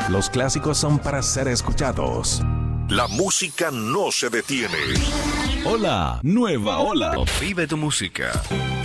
Los clásicos son para ser escuchados. La música no se detiene. Hola, nueva ola. Vive tu música.